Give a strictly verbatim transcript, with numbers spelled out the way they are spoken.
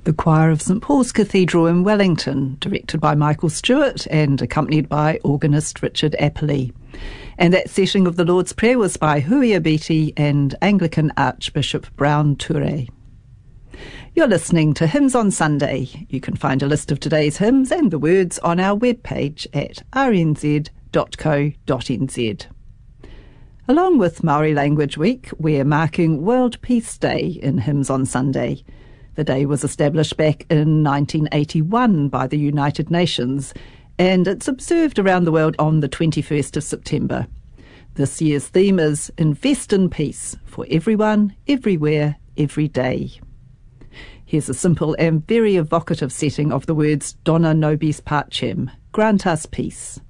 The choir of St Paul's Cathedral in Wellington, directed by Michael Stewart and accompanied by organist Richard Apperley. And that setting of the Lord's Prayer was by Hui Abiti and Anglican Archbishop Brown Ture. You're listening to Hymns on Sunday. You can find a list of today's hymns and the words on our webpage at r n z dot co dot n z. Along with Māori Language Week, we're marking World Peace Day in Hymns on Sunday. The day was established back in nineteen eighty-one by the United Nations, and it's observed around the world on the twenty-first of September. This year's theme is Invest in Peace for everyone, everywhere, every day. Here's a simple and very evocative setting of the words Dona Nobis Pacem, grant us peace.